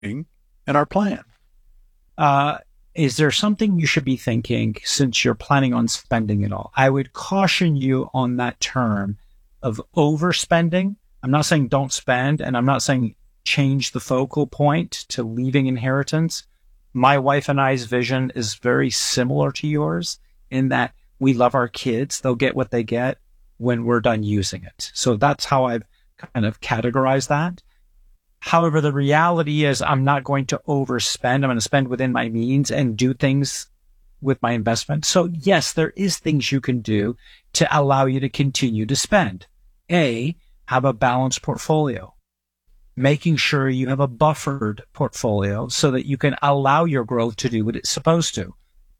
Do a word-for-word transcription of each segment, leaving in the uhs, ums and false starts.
in our plan. Uh, is there something you should be thinking since you're planning on spending it all? I would caution you on that term of overspending. I'm not saying don't spend, and I'm not saying change the focal point to leaving inheritance. My wife and I's vision is very similar to yours in that we love our kids. They'll get what they get when we're done using it. So that's how I've kind of categorized that. However, the reality is I'm not going to overspend. I'm going to spend within my means and do things with my investment. So yes, there is things you can do to allow you to continue to spend. A, have a balanced portfolio, making sure you have a buffered portfolio so that you can allow your growth to do what it's supposed to.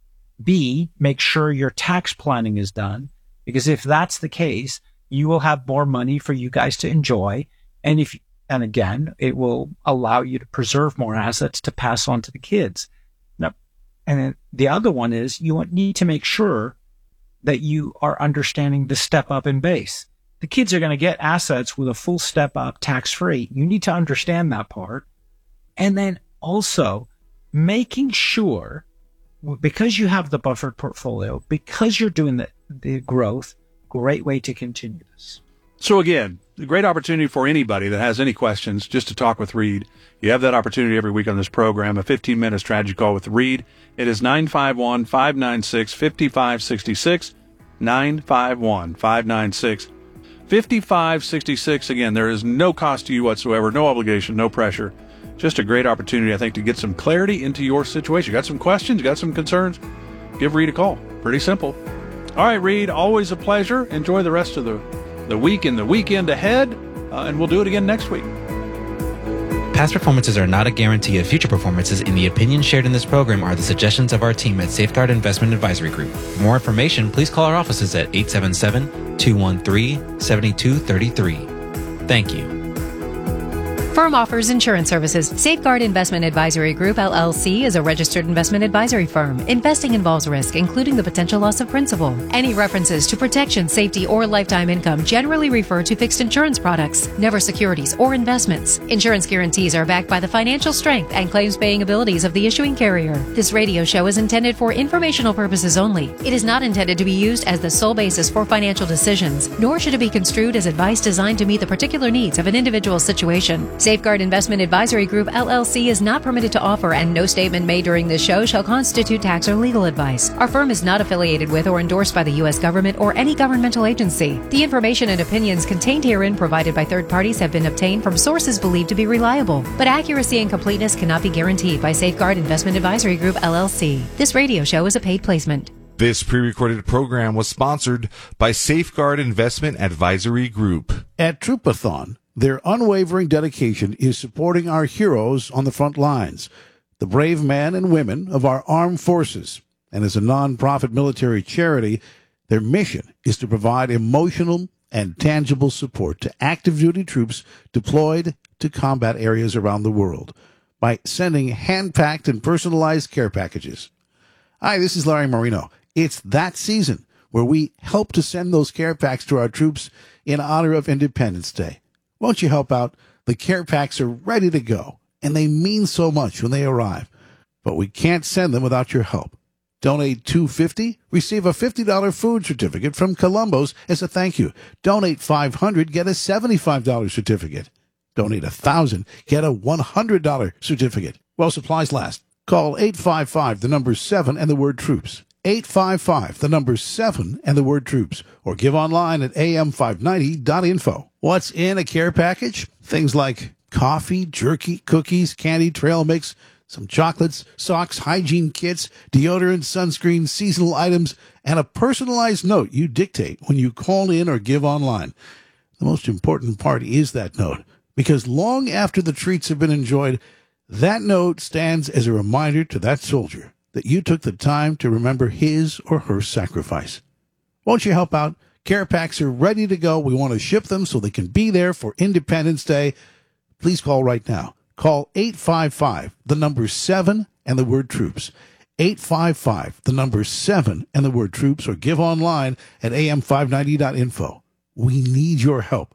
B, make sure your tax planning is done, because if that's the case, you will have more money for you guys to enjoy. And if, and again, it will allow you to preserve more assets to pass on to the kids. Now, and then the other one is you need to make sure that you are understanding the step up in base. The kids are going to get assets with a full step up tax free. You need to understand that part. And then also making sure, because you have the buffered portfolio, because you're doing the, the growth, great way to continue this. So again, a great opportunity for anybody that has any questions just to talk with Reed. You have that opportunity every week on this program, a fifteen-minute strategy call with Reed. It is nine five one, five nine six, five five six six, nine five one, five nine six, five five six six. Again, there is no cost to you whatsoever, no obligation, no pressure. Just a great opportunity, I think, to get some clarity into your situation. You got some questions? You got some concerns? Give Reed a call. Pretty simple. All right, Reed, always a pleasure. Enjoy the rest of the, the week and the weekend ahead, uh, and we'll do it again next week. Past performances are not a guarantee of future performances, and the opinions shared in this program are the suggestions of our team at Safeguard Investment Advisory Group. For more information, please call our offices at eight seven seven, two one three, seven two three three. Thank you. Firm offers insurance services. Safeguard Investment Advisory Group, L L C, is a registered investment advisory firm. Investing involves risk, including the potential loss of principal. Any references to protection, safety, or lifetime income generally refer to fixed insurance products, never securities or investments. Insurance guarantees are backed by the financial strength and claims-paying abilities of the issuing carrier. This radio show is intended for informational purposes only. It is not intended to be used as the sole basis for financial decisions, nor should it be construed as advice designed to meet the particular needs of an individual situation. Safeguard Investment Advisory Group, L L C is not permitted to offer, and no statement made during this show shall constitute tax or legal advice. Our firm is not affiliated with or endorsed by the U S government or any governmental agency. The information and opinions contained herein provided by third parties have been obtained from sources believed to be reliable, but accuracy and completeness cannot be guaranteed by Safeguard Investment Advisory Group, L L C. This radio show is a paid placement. This pre-recorded program was sponsored by Safeguard Investment Advisory Group. At Troopathon, their unwavering dedication is supporting our heroes on the front lines, the brave men and women of our armed forces. And as a non-profit military charity, their mission is to provide emotional and tangible support to active duty troops deployed to combat areas around the world by sending hand-packed and personalized care packages. Hi, this is Larry Marino. It's that season where we help to send those care packs to our troops in honor of Independence Day. Won't you help out? The care packs are ready to go, and they mean so much when they arrive. But we can't send them without your help. Donate two hundred fifty dollars, receive a fifty dollars food certificate from Columbo's as a thank you. Donate five hundred dollars, get a seventy-five dollars certificate. Donate one thousand dollars, get a one hundred dollars certificate. While supplies last, call eight five five, the number seven, and the word troops. eight five five, the number seven, and the word troops. Or give online at A M five ninety dot info. What's in a care package? Things like coffee, jerky, cookies, candy, trail mix, some chocolates, socks, hygiene kits, deodorant, sunscreen, seasonal items, and a personalized note you dictate when you call in or give online. The most important part is that note, because long after the treats have been enjoyed, that note stands as a reminder to that soldier that you took the time to remember his or her sacrifice. Won't you help out? Care packs are ready to go. We want to ship them so they can be there for Independence Day. Please call right now. Call eight five five, the number seven, and the word troops. eight five five, the number seven, and the word troops, or give online at A M five ninety dot info. We need your help.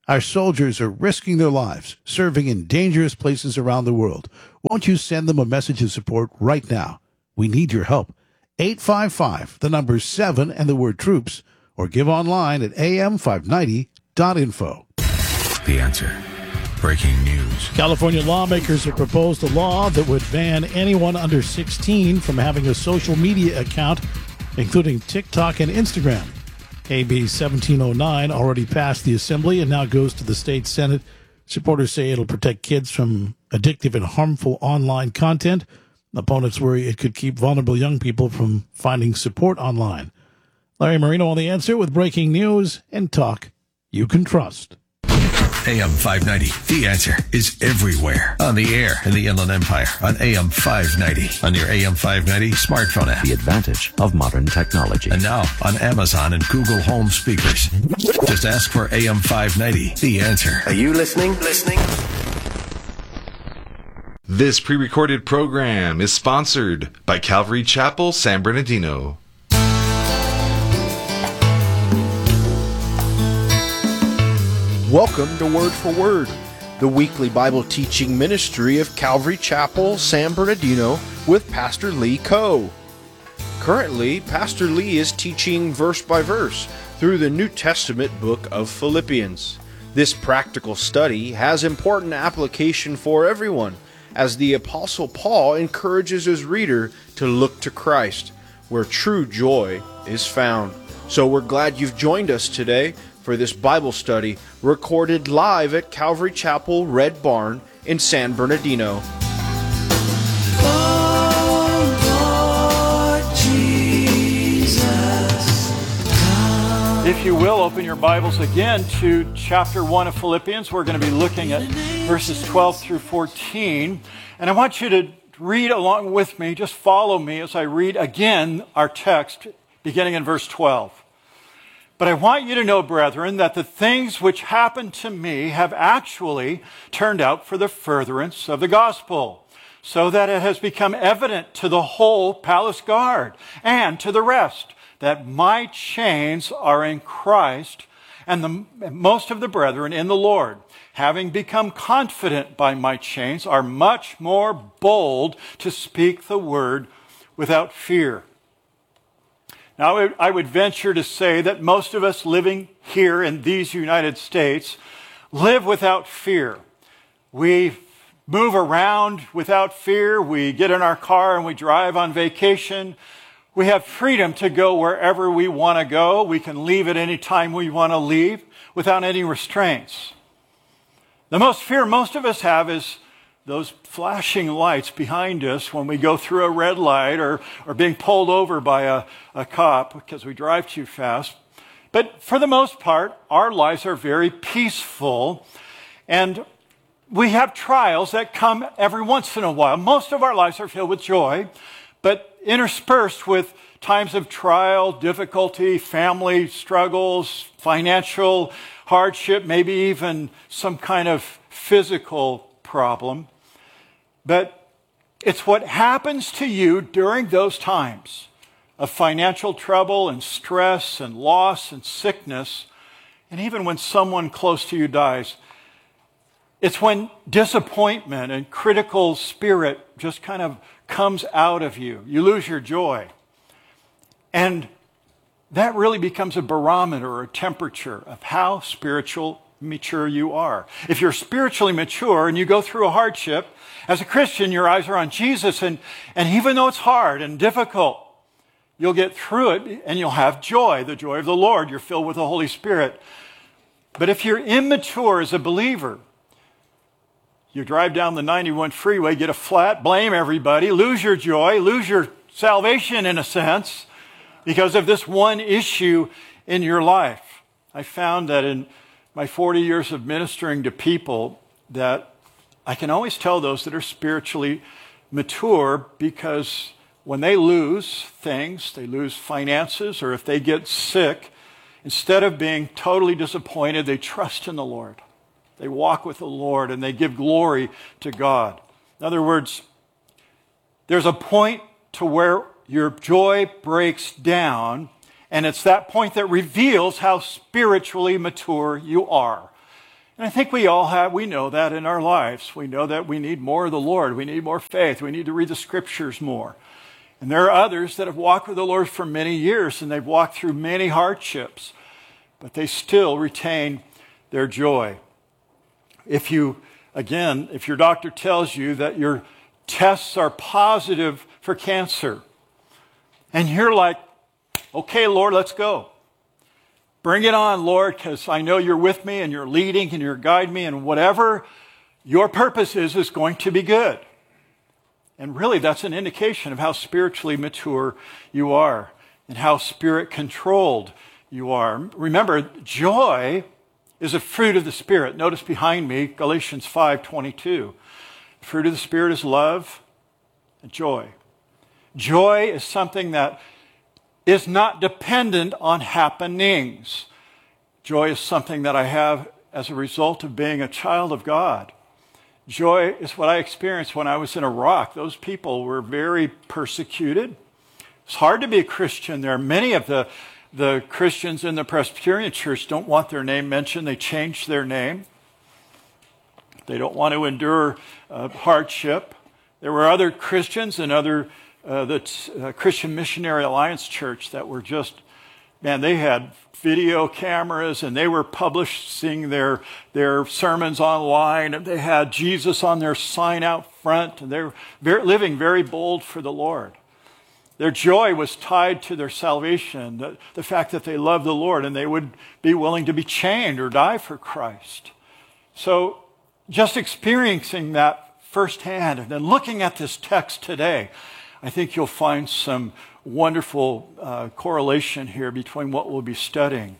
Our soldiers are risking their lives, serving in dangerous places around the world. Won't you send them a message of support right now? We need your help. eight five five, the number seven and the word troops, or give online at a m five ninety dot info. The Answer. Breaking news. California lawmakers have proposed a law that would ban anyone under sixteen from having a social media account, including TikTok and Instagram. A B seventeen oh nine already passed the Assembly and now goes to the state Senate. Supporters say it'll protect kids from addictive and harmful online content. Opponents worry it could keep vulnerable young people from finding support online. Larry Marino on The Answer with breaking news and talk you can trust. A M five ninety, The Answer, is everywhere. On the air in the Inland Empire, on A M five ninety, on your A M five ninety smartphone app. The advantage of modern technology. And now on Amazon and Google Home speakers. Just ask for A M five ninety, The Answer. Are you listening? Listening? This pre-recorded program is sponsored by Calvary Chapel, San Bernardino. Welcome to Word for Word, the weekly Bible teaching ministry of Calvary Chapel, San Bernardino, with Pastor Lee Coe. Currently, Pastor Lee is teaching verse by verse through the New Testament book of Philippians. This practical study has important application for everyone, as the Apostle Paul encourages his reader to look to Christ, where true joy is found. So we're glad you've joined us today for this Bible study recorded live at Calvary Chapel Red Barn in San Bernardino. Oh, Lord Jesus, if you will, open your Bibles again to chapter one of Philippians. We're going to be looking at verses twelve through fourteen. And I want you to read along with me. Just follow me as I read again our text beginning in verse twelve. But I want you to know, brethren, that the things which happened to me have actually turned out for the furtherance of the gospel, so that it has become evident to the whole palace guard and to the rest that my chains are in Christ, and the, most of the brethren in the Lord, having become confident by my chains, are much more bold to speak the word without fear. Now, I would venture to say that most of us living here in these United States live without fear. We move around without fear. We get in our car and we drive on vacation. We have freedom to go wherever we want to go. We can leave at any time we want to leave without any restraints. The most fear most of us have is those flashing lights behind us when we go through a red light, or, or being pulled over by a, a cop because we drive too fast. But for the most part, our lives are very peaceful, and we have trials that come every once in a while. Most of our lives are filled with joy, but interspersed with times of trial, difficulty, family struggles, financial hardship, maybe even some kind of physical problem. But it's what happens to you during those times of financial trouble and stress and loss and sickness, and even when someone close to you dies. It's when disappointment and critical spirit just kind of comes out of you. You lose your joy. And that really becomes a barometer or a temperature of how spiritual mature you are. If you're spiritually mature and you go through a hardship, as a Christian, your eyes are on Jesus, and, and even though it's hard and difficult, you'll get through it and you'll have joy, the joy of the Lord. You're filled with the Holy Spirit. But if you're immature as a believer, you drive down the ninety-one freeway, get a flat, blame everybody, lose your joy, lose your salvation in a sense, because of this one issue in your life. I found that in my forty years of ministering to people that I can always tell those that are spiritually mature, because when they lose things, they lose finances, or if they get sick, instead of being totally disappointed, they trust in the Lord. They walk with the Lord and they give glory to God. In other words, there's a point to where your joy breaks down, and it's that point that reveals how spiritually mature you are. And I think we all have, we know that in our lives. We know that we need more of the Lord. We need more faith. We need to read the scriptures more. And there are others that have walked with the Lord for many years, and they've walked through many hardships, but they still retain their joy. If you, again, if your doctor tells you that your tests are positive for cancer, and you're like, okay, Lord, let's go. Bring it on, Lord, because I know you're with me and you're leading and you're guiding me, and whatever your purpose is, is going to be good. And really, that's an indication of how spiritually mature you are and how spirit-controlled you are. Remember, joy is a fruit of the Spirit. Notice behind me, Galatians five twenty-two. The fruit of the Spirit is love and joy. Joy is something that is not dependent on happenings. Joy is something that I have as a result of being a child of God. Joy is what I experienced when I was in Iraq. Those people were very persecuted. It's hard to be a Christian there. Many of the, the Christians in the Presbyterian Church don't want their name mentioned. They changed their name. They don't want to endure uh, hardship. There were other Christians and other Uh, the uh, Christian Missionary Alliance Church that were just, man, they had video cameras and they were publishing their their sermons online, and they had Jesus on their sign out front, and they were very, living very bold for the Lord. Their joy was tied to their salvation, the, the fact that they loved the Lord and they would be willing to be chained or die for Christ. So just experiencing that firsthand and then looking at this text today, I think you'll find some wonderful uh, correlation here between what we'll be studying.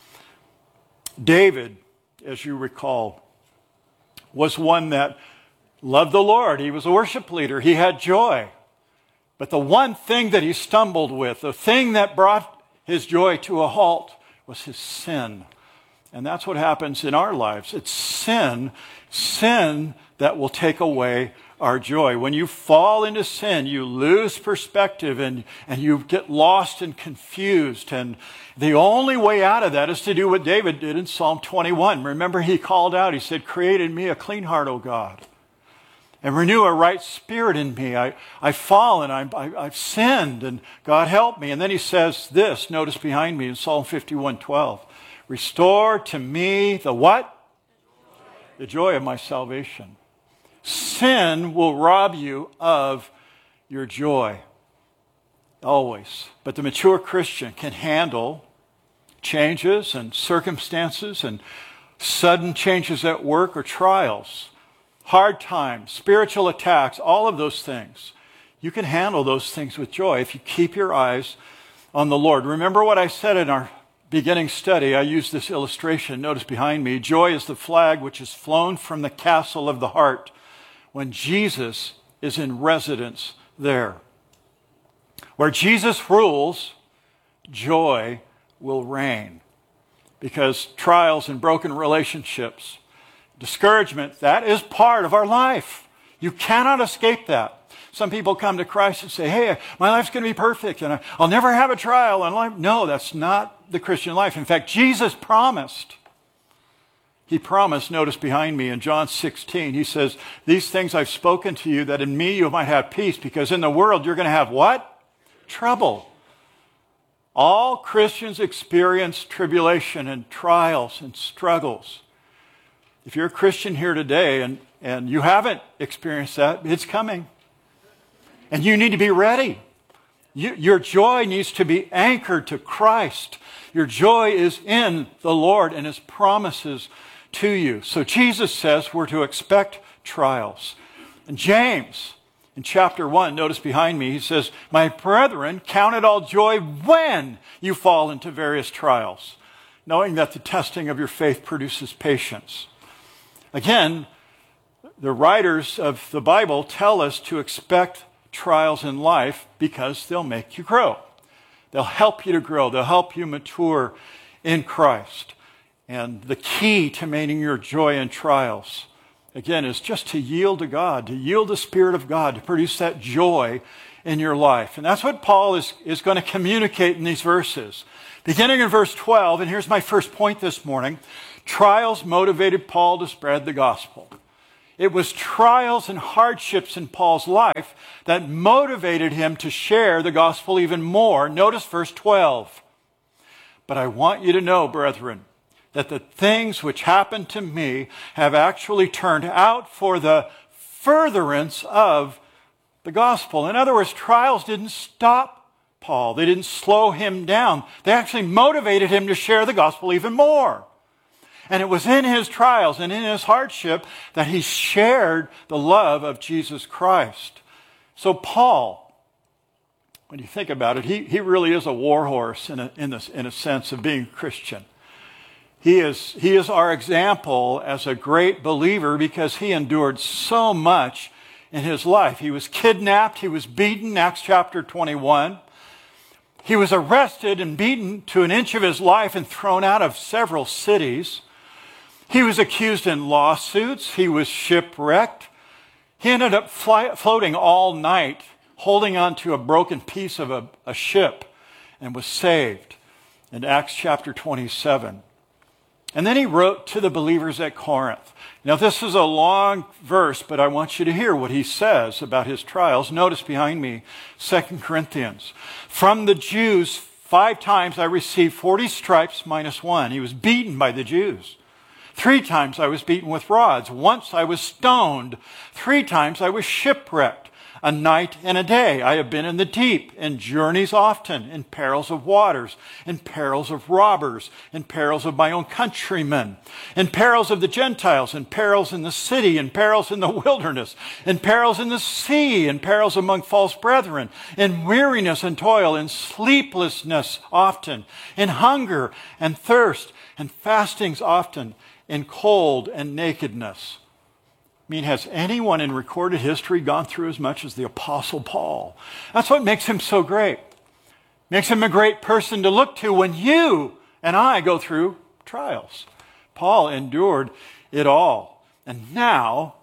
David, as you recall, was one that loved the Lord. He was a worship leader. He had joy. But the one thing that he stumbled with, the thing that brought his joy to a halt, was his sin. And that's what happens in our lives. It's sin, sin that will take away our joy. When you fall into sin, you lose perspective and, and you get lost and confused. And the only way out of that is to do what David did in Psalm twenty-one. Remember, he called out, he said, "Create in me a clean heart, O God, and renew a right spirit in me. I, I've fallen, I, I, I've sinned, and God help me." And then he says this, notice behind me in Psalm fifty-one twelve. "Restore to me the" what? The joy of my salvation. Sin will rob you of your joy. Always. But the mature Christian can handle changes and circumstances and sudden changes at work or trials, hard times, spiritual attacks, all of those things. You can handle those things with joy if you keep your eyes on the Lord. Remember what I said in our beginning study. I used this illustration. Notice behind me. Joy is the flag which is flown from the castle of the heart when Jesus is in residence there. Where Jesus rules, joy will reign. Because trials and broken relationships, discouragement, that is part of our life. You cannot escape that. Some people come to Christ and say, "Hey, my life's going to be perfect and I'll never have a trial in life." No, that's not the Christian life. In fact, Jesus promised. He promised, notice behind me in John sixteen, he says, "These things I've spoken to you that in me you might have peace, because in the world you're going to have" what? Trouble. All Christians experience tribulation and trials and struggles. If you're a Christian here today and, and you haven't experienced that, it's coming. And you need to be ready. You, your joy needs to be anchored to Christ. Your joy is in the Lord and his promises to you. So Jesus says we're to expect trials. And James, in chapter one, notice behind me, he says, "My brethren, count it all joy when you fall into various trials, knowing that the testing of your faith produces patience." Again, the writers of the Bible tell us to expect trials in life because they'll make you grow. They'll help you to grow. They'll help you mature in Christ. And the key to maintaining your joy in trials, again, is just to yield to God, to yield the Spirit of God, to produce that joy in your life. And that's what Paul is, is going to communicate in these verses. Beginning in verse twelve, and here's my first point this morning. Trials motivated Paul to spread the gospel. It was trials and hardships in Paul's life that motivated him to share the gospel even more. Notice verse twelve. But I want you to know, brethren, that the things which happened to me have actually turned out for the furtherance of the gospel. In other words, trials didn't stop Paul. They didn't slow him down. They actually motivated him to share the gospel even more. And it was in his trials and in his hardship that he shared the love of Jesus Christ. So Paul, when you think about it, he, he really is a war horse in a, in, this, in a sense of being a Christian. He is, he is our example as a great believer because he endured so much in his life. He was kidnapped, he was beaten, Acts chapter twenty-one. He was arrested and beaten to an inch of his life and thrown out of several cities. He was accused in lawsuits. He was shipwrecked. He ended up fly, floating all night, holding on to a broken piece of a, a ship, and was saved in Acts chapter twenty-seven. And then he wrote to the believers at Corinth. Now, this is a long verse, but I want you to hear what he says about his trials. Notice behind me, Second Corinthians. From the Jews, five times I received forty stripes minus one. He was beaten by the Jews. Three times I was beaten with rods. Once I was stoned. Three times I was shipwrecked. A night and a day I have been in the deep, in journeys often, in perils of waters, in perils of robbers, in perils of my own countrymen, in perils of the Gentiles, in perils in the city, in perils in the wilderness, in perils in the sea, in perils among false brethren, in weariness and toil, in sleeplessness often, in hunger and thirst, and fastings often, in cold and nakedness. I mean, has anyone in recorded history gone through as much as the Apostle Paul? That's what makes him so great. Makes him a great person to look to when you and I go through trials. Paul endured it all. And now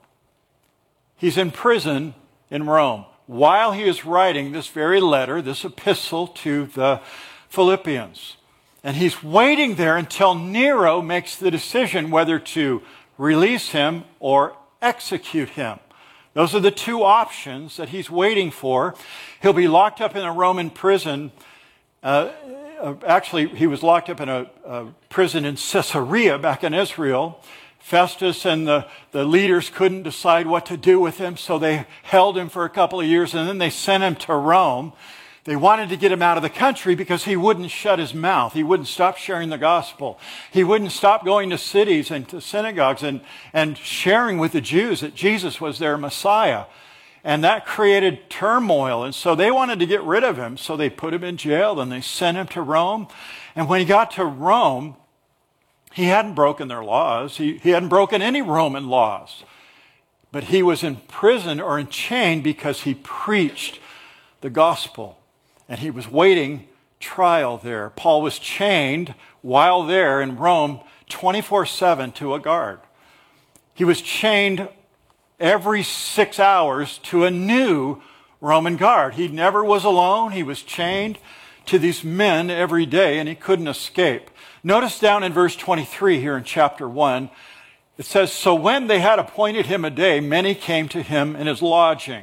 he's in prison in Rome while he is writing this very letter, this epistle to the Philippians. And he's waiting there until Nero makes the decision whether to release him or execute him. Those are the two options that he's waiting for. He'll be locked up in a Roman prison. Uh, actually, he was locked up in a, a prison in Caesarea back in Israel. Festus and the, the leaders couldn't decide what to do with him, so they held him for a couple of years, and then they sent him to Rome. They wanted to get him out of the country because he wouldn't shut his mouth. He wouldn't stop sharing the gospel. He wouldn't stop going to cities and to synagogues and, and sharing with the Jews that Jesus was their Messiah. And that created turmoil. And so they wanted to get rid of him. So they put him in jail and they sent him to Rome. And when he got to Rome, he hadn't broken their laws. He, he hadn't broken any Roman laws. But he was in prison or enchained because he preached the gospel. And he was waiting trial there. Paul was chained while there in Rome twenty-four seven to a guard. He was chained every six hours to a new Roman guard. He never was alone. He was chained to these men every day, and he couldn't escape. Notice down in verse twenty-three here in chapter one, it says, "So when they had appointed him a day, many came to him in his lodging."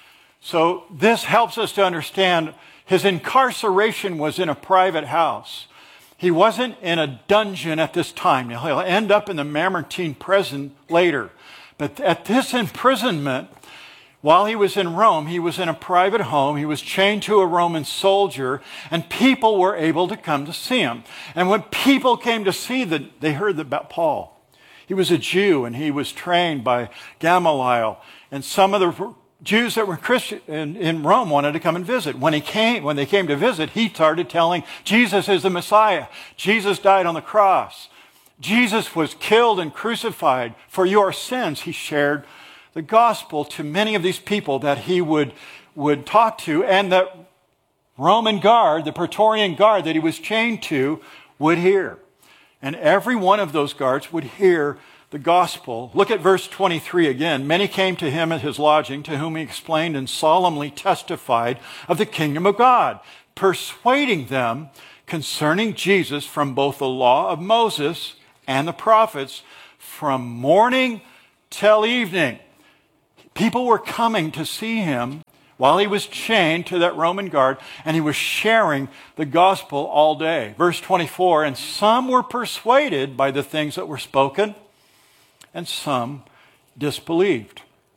So this helps us to understand his incarceration was in a private house. He wasn't in a dungeon at this time. Now, he'll end up in the Mamertine prison later. But at this imprisonment, while he was in Rome, he was in a private home. He was chained to a Roman soldier, and people were able to come to see him. And when people came to see that, they heard about Paul. He was a Jew, and he was trained by Gamaliel. And some of the Jews that were Christian in, in Rome wanted to come and visit. When he came, when they came to visit, he started telling Jesus is the Messiah. Jesus died on the cross. Jesus was killed and crucified for your sins. He shared the gospel to many of these people that he would, would talk to, and that Roman guard, the Praetorian guard that he was chained to, would hear. And every one of those guards would hear the gospel. Look at verse twenty-three again. "Many came to him at his lodging, to whom he explained and solemnly testified of the kingdom of God, persuading them concerning Jesus from both the law of Moses and the prophets from morning till evening. People were coming to see him while he was chained to that Roman guard, and he was sharing the gospel all day. Verse twenty-four, and some were persuaded by the things that were spoken, and some disbelieved.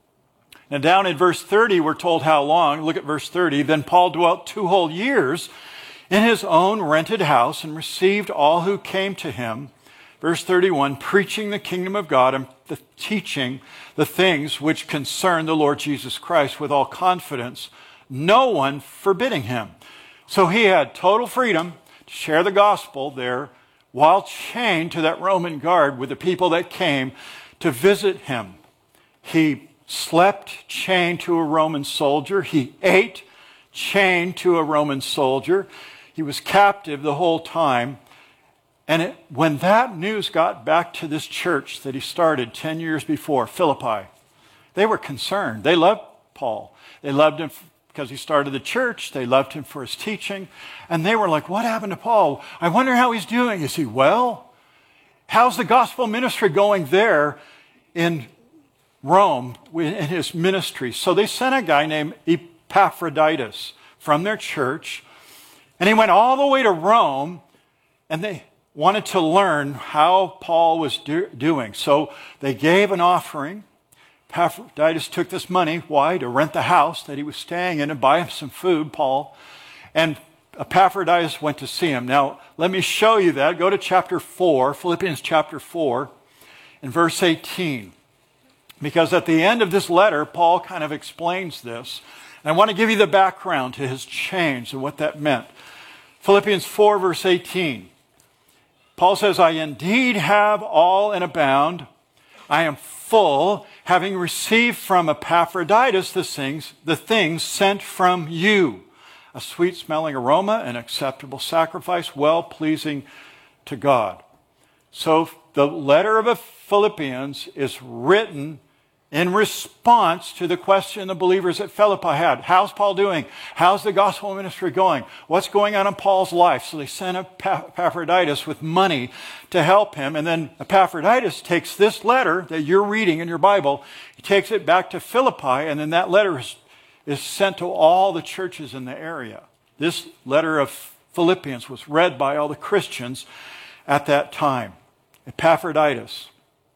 Now down in verse thirty, we're told how long. Look at verse thirty. Then Paul dwelt two whole years in his own rented house and received all who came to him. Verse thirty-one, preaching the kingdom of God and the teaching the things which concern the Lord Jesus Christ with all confidence, no one forbidding him. So he had total freedom to share the gospel there while chained to that Roman guard with the people that came to visit him. He slept chained to a Roman soldier. He ate chained to a Roman soldier. He was captive the whole time. And it, when that news got back to this church that he started ten years before, Philippi, they were concerned. They loved Paul. They loved him because he started the church. They loved him for his teaching. And they were like, what happened to Paul? I wonder how he's doing. Is he well? How's the gospel ministry going there in Rome in his ministry? So they sent a guy named Epaphroditus from their church. And he went all the way to Rome, and they wanted to learn how Paul was do- doing. So they gave an offering. Epaphroditus took this money. Why? To rent the house that he was staying in and buy him some food, Paul. And Epaphroditus went to see him. Now, let me show you that. Go to chapter four, Philippians chapter four, and verse eighteen. Because at the end of this letter, Paul kind of explains this. And I want to give you the background to his change and what that meant. Philippians four, verse eighteen. Paul says, I indeed have all and abound. I am full, having received from Epaphroditus the things, the things sent from you, a sweet-smelling aroma, an acceptable sacrifice, well-pleasing to God. So the letter of Philippians is written in response to the question the believers at Philippi had. How's Paul doing? How's the gospel ministry going? What's going on in Paul's life? So they sent Epaphroditus with money to help him. And then Epaphroditus takes this letter that you're reading in your Bible, he takes it back to Philippi, and then that letter is, is sent to all the churches in the area. This letter of Philippians was read by all the Christians at that time. Epaphroditus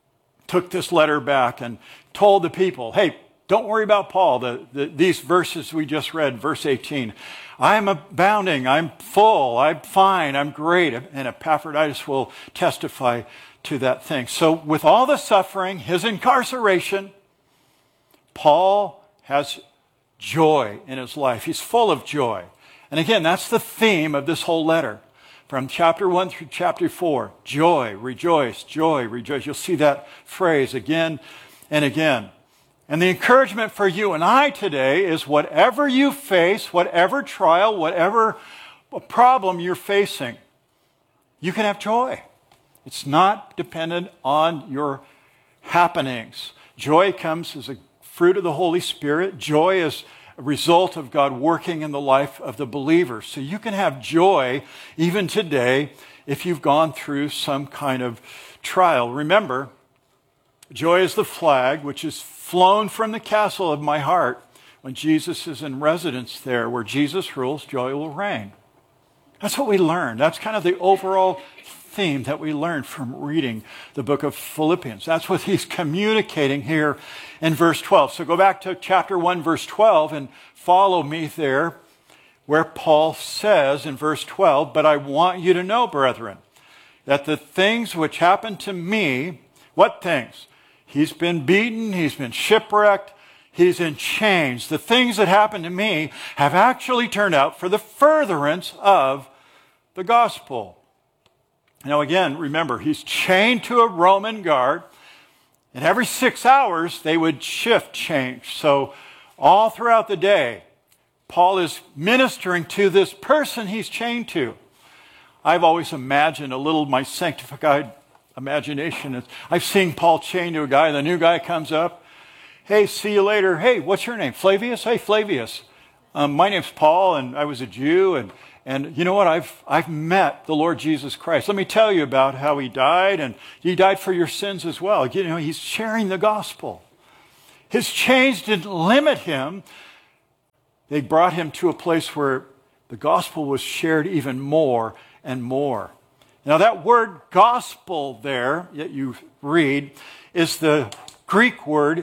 took this letter back and told the people, hey, don't worry about Paul. The, the, these verses we just read, verse eighteen. I'm abounding, I'm full, I'm fine, I'm great. And Epaphroditus will testify to that thing. So with all the suffering, his incarceration, Paul has joy in his life. He's full of joy. And again, that's the theme of this whole letter. From chapter one through chapter four, joy, rejoice, joy, rejoice. You'll see that phrase again and again. And the encouragement for you and I today is whatever you face, whatever trial, whatever problem you're facing, you can have joy. It's not dependent on your happenings. Joy comes as a fruit of the Holy Spirit. Joy is a result of God working in the life of the believer. So you can have joy even today if you've gone through some kind of trial. Remember, joy is the flag which is flown from the castle of my heart. When Jesus is in residence there, where Jesus rules, joy will reign. That's what we learn. That's kind of the overall theme that we learned from reading the book of Philippians. That's what he's communicating here in verse twelve. So go back to chapter one, verse twelve, and follow me there, where Paul says in verse twelve, but I want you to know, brethren, that the things which happened to me, what things? He's been beaten, he's been shipwrecked, he's in chains. The things that happened to me have actually turned out for the furtherance of the gospel. Now again, remember, he's chained to a Roman guard, and every six hours they would shift change. So all throughout the day, Paul is ministering to this person he's chained to. I've always imagined a little, my sanctified imagination. I've seen Paul chained to a guy, and the new guy comes up. Hey, see you later. Hey, what's your name? Flavius? Hey, Flavius. Um, my name's Paul, and I was a Jew, and, and you know what? I've, I've met the Lord Jesus Christ. Let me tell you about how he died, and he died for your sins as well. You know, he's sharing the gospel. His change didn't limit him. They brought him to a place where the gospel was shared even more and more. Now, that word gospel there that you read is the Greek word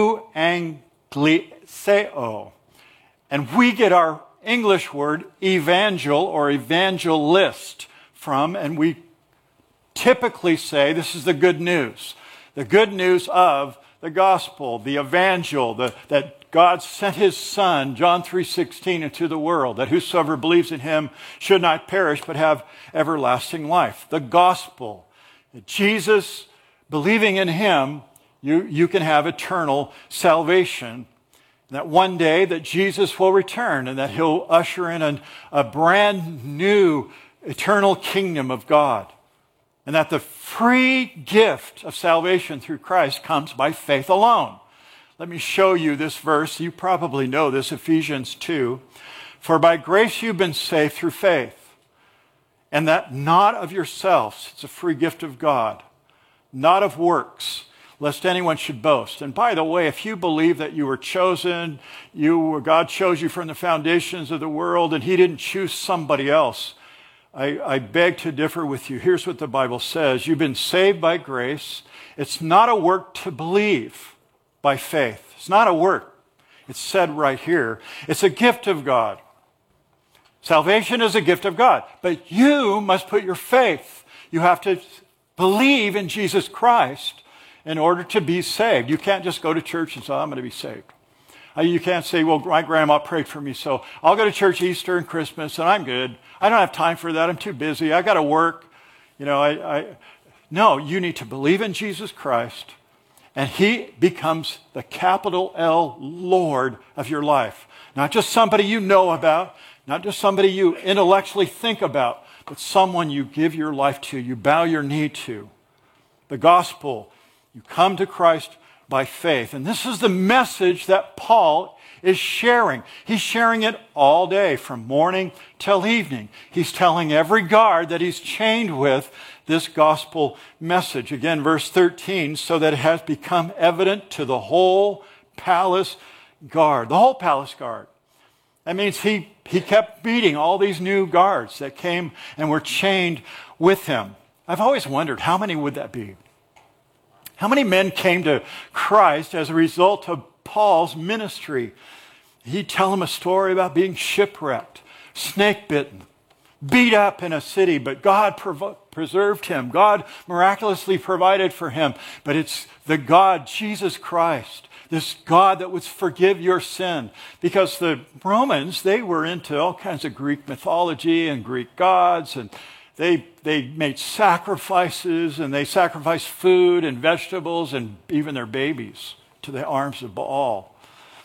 euangeliseo. And we get our English word evangel or evangelist from, and we typically say this is the good news. The good news of the gospel, the evangel, the, that God sent his Son, John three sixteen, into the world, that whosoever believes in him should not perish but have everlasting life. The gospel. That Jesus, believing in him, you, you can have eternal salvation. And that one day that Jesus will return and that he'll usher in a, a brand new eternal kingdom of God. And that the free gift of salvation through Christ comes by faith alone. Let me show you this verse. You probably know this, Ephesians two. For by grace you've been saved through faith, and that not of yourselves. It's a free gift of God, not of works, lest anyone should boast. And by the way, if you believe that you were chosen, you God chose you from the foundations of the world, and he didn't choose somebody else, I, I beg to differ with you. Here's what the Bible says. You've been saved by grace. It's not a work to believe. By faith. It's not a work. It's said right here. It's a gift of God. Salvation is a gift of God. But you must put your faith. You have to believe in Jesus Christ in order to be saved. You can't just go to church and say, I'm going to be saved. You can't say, well, my grandma prayed for me, so I'll go to church Easter and Christmas, and I'm good. I don't have time for that. I'm too busy. I got to work. You know, I, I... No, you need to believe in Jesus Christ. And he becomes the capital L Lord of your life. Not just somebody you know about, not just somebody you intellectually think about, but someone you give your life to, you bow your knee to. The gospel, you come to Christ by faith. And this is the message that Paul is sharing. He's sharing it all day, from morning till evening. He's telling every guard that he's chained with this gospel message. Again, verse thirteen, so that it has become evident to the whole palace guard. The whole palace guard. That means he, he kept meeting all these new guards that came and were chained with him. I've always wondered, how many would that be? How many men came to Christ as a result of Paul's ministry? He'd tell them a story about being shipwrecked, snake bitten, beat up in a city, but God prov- preserved him. God miraculously provided for him. But it's the God, Jesus Christ, this God that would forgive your sin. Because the Romans, they were into all kinds of Greek mythology and Greek gods, and they, they made sacrifices, and they sacrificed food and vegetables and even their babies to the arms of Baal.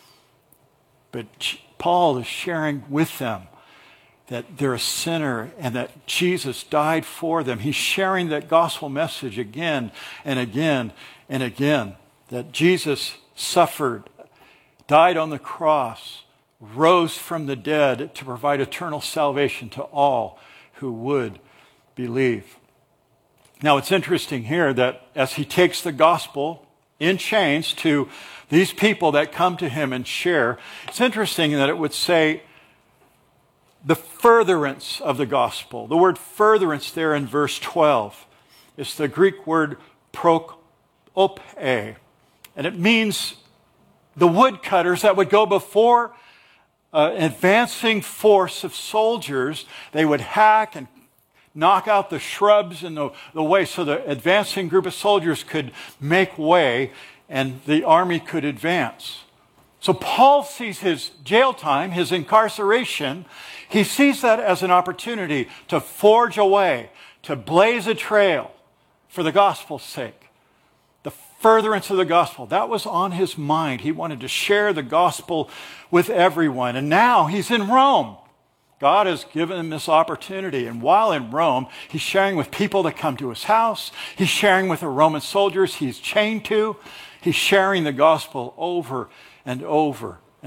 But Paul is sharing with them that they're a sinner and that Jesus died for them. He's sharing that gospel message again and again and again, that Jesus suffered, died on the cross, rose from the dead to provide eternal salvation to all who would believe. Now, it's interesting here that as he takes the gospel in chains to these people that come to him and share, it's interesting that it would say the furtherance of the gospel. The word furtherance there in verse twelve is the Greek word prokope, and it means the woodcutters that would go before uh, an advancing force of soldiers. They would hack and knock out the shrubs in the, the way so the advancing group of soldiers could make way and the army could advance. So Paul sees his jail time, his incarceration, he sees that as an opportunity to forge a way, to blaze a trail for the gospel's sake. The furtherance of the gospel, that was on his mind. He wanted to share the gospel with everyone. And now he's in Rome. God has given him this opportunity. And while in Rome, he's sharing with people that come to his house. He's sharing with the Roman soldiers he's chained to. He's sharing the gospel over and over and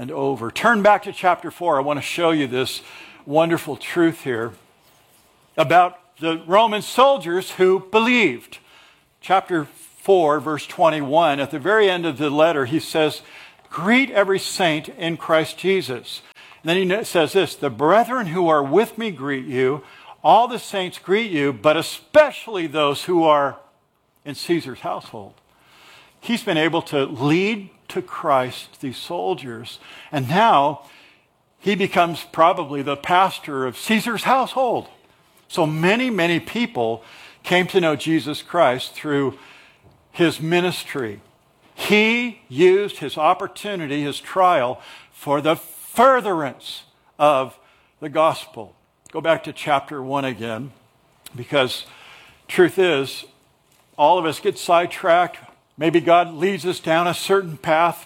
and over. Turn back to chapter four. I want to show you this wonderful truth here about the Roman soldiers who believed. Chapter four, verse twenty-one, at the very end of the letter, he says, "Greet every saint in Christ Jesus." And then he says this, "The brethren who are with me greet you. All the saints greet you, but especially those who are in Caesar's household." He's been able to lead to Christ these soldiers, and now he becomes probably the pastor of Caesar's household. So many, many people came to know Jesus Christ through his ministry. He used his opportunity, his trial, for the furtherance of the gospel. Go back to chapter one again, because truth is, all of us get sidetracked. Maybe God leads us down a certain path.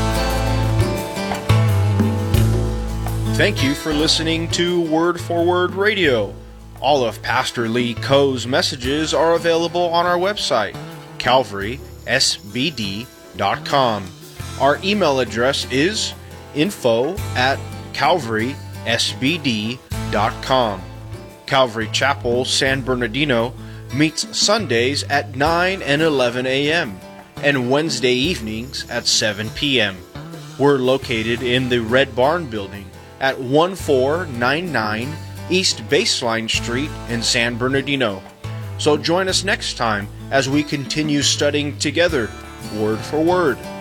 Thank you for listening to Word for Word Radio. All of Pastor Lee Coe's messages are available on our website, calvary s b d dot com. Our email address is info at calvary s b d dot com. Calvary Chapel San Bernardino meets Sundays at nine and eleven a.m. and Wednesday evenings at seven p.m. We're located in the Red Barn Building at fourteen ninety-nine East Baseline Street in San Bernardino. So join us next time as we continue studying together, word for word.